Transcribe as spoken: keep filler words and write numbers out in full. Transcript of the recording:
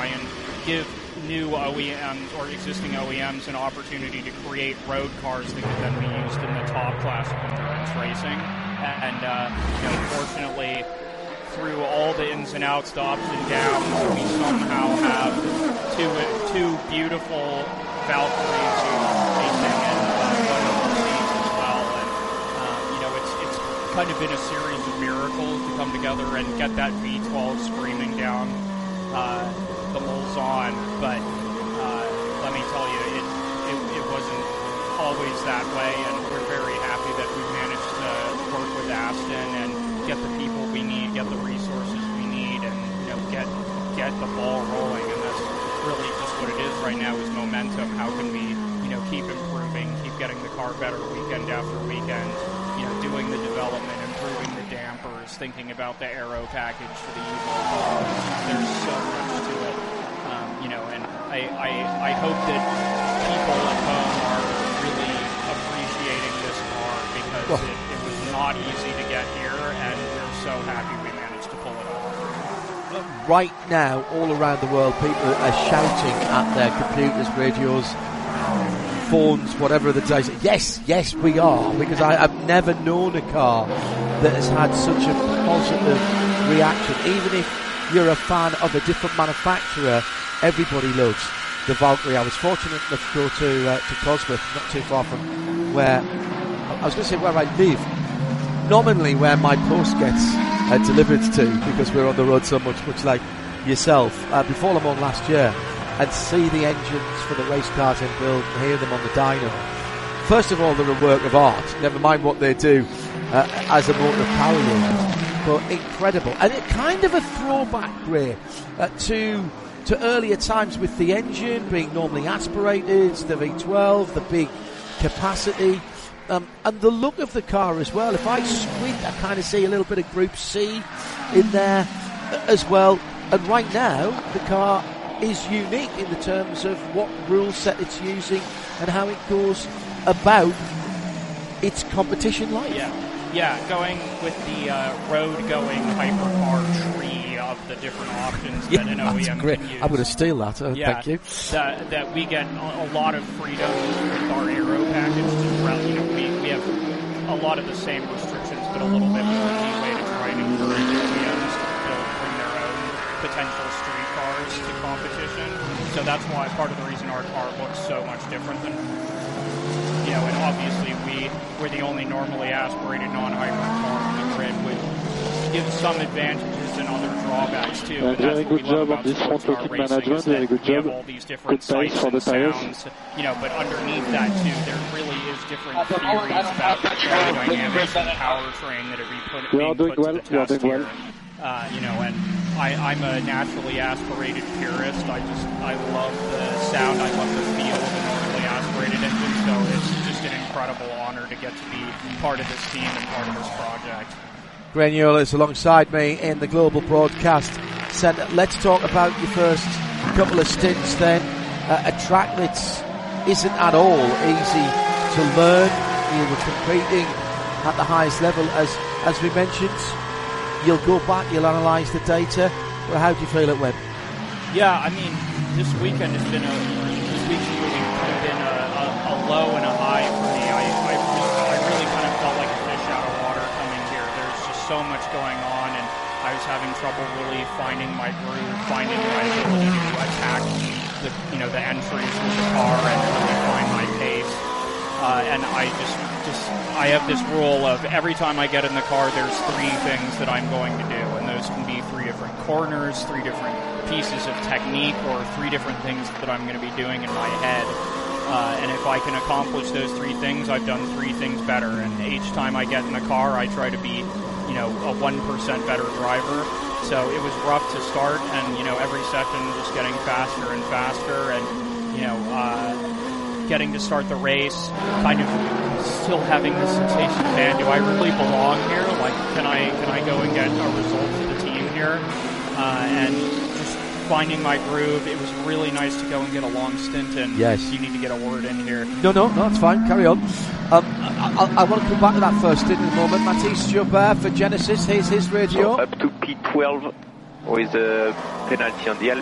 try and give new O E Ms or existing O E Ms an opportunity to create road cars that could then be used in the top class of endurance racing. And, uh, you know, fortunately, through all the ins and outs, the ups and downs, we somehow have two two beautiful Valkyries racing and uh, one overseas as well. And, uh, you know, it's it's kind of been a series of miracles to come together and get that V twelve screaming down uh, the Mulsanne. But uh, let me tell you, it, it it wasn't always that way, and we're very happy that we've managed to work with Aston and get the people we need, get the resources we need, and you know get get the ball rolling. And that's really just what it is right now, is momentum. How can we you know keep improving, keep getting the car better weekend after weekend, you know doing the development, improving the dampers, thinking about the aero package for the Evo car. There's so much to it, um, you know and I, I I hope that people at home are really appreciating this car, because well, it, it was not easy to get here, and we're so happy we managed to pull it off. Right now, all around the world, people are shouting at their computers, radios, phones, whatever the day. Yes, yes, we are, because I, I've never known a car that has had such a positive reaction. Even if you're a fan of a different manufacturer, everybody loves the Valkyrie. I was fortunate enough to go to uh, to Cosworth, not too far from where I was going to say where I live, nominally where my post gets uh, delivered to, because we're on the road so much, much like yourself. Uh, before Le Mans last year, and see the engines for the race cars in build and hear them on the dyno. First of all, they're a work of art. Never mind what they do uh, as a motor power unit, but incredible. And it kind of a throwback, Ray, uh, to. to earlier times with the engine being normally aspirated, the V twelve, the big capacity, um, and the look of the car as well. If I squint, I kind of see a little bit of Group C in there as well. And right now, the car is unique in the terms of what rule set it's using and how it goes about its competition life. Yeah, yeah, going with the uh, road-going hypercar tree of the different options yeah, that an O E M great. can use. I'm going to steal that. Uh, yeah, thank you. That, that we get a lot of freedom with our aero package. To, you know, we, we have a lot of the same restrictions, but a little bit more leeway to try and encourage O E Ms to bring their own potential street cars to competition. So that's why part of the reason our car looks so much different than, you know, and obviously we, we're the only normally aspirated non-hybrid car on the grid, which gives some advantages and other drawbacks too. Uh, very good job on this front looking management, very good job. All these different good sights for the tires. Sounds, you know, but underneath that too, there really is different theories about the aerodynamics and powertrain that are being put, being put well. to the test here. Well. Uh, you know, and I, I'm a naturally aspirated purist. I just, I love the sound, I love the feel of a normally aspirated engine, so it's just an incredible honor to get to be part of this team and part of this project. Graniolo is alongside me in the Global Broadcast Centre. Let's talk about your first couple of stints then. Uh, a track that isn't at all easy to learn. You were competing at the highest level, as as we mentioned. You'll go back, you'll analyse the data. Well, how do you feel it went? Yeah, I mean, this weekend has been a this week's really kind of been a, a, a low and a high for me. I I, just, I really kind of felt like a fish out of water coming here. There's just so much going on, and I was having trouble really finding my groove, finding my ability to attack the you know the entries with the car and really find my pace. Uh, and I just, just, I have this rule of every time I get in the car, there's three things that I'm going to do, and those can be three different corners, three different pieces of technique, or three different things that I'm going to be doing in my head. Uh, and if I can accomplish those three things, I've done three things better. And each time I get in the car, I try to be, you know, a one percent better driver. So it was rough to start, and you know, every session just getting faster and faster, and you know. Uh, getting to start the race, kind of still having the sensation, man, do I really belong here? Like, can I can I go and get a result for the team here? Uh, and just finding my groove. It was really nice to go and get a long stint in. Yes. You need to get a word in here. No, no, no, it's fine. Carry on. Um, I, I, I want to come back to that first stint in a moment. Mathis Jobert for Genesis. Here's his radio. So up to P twelve with a penalty on the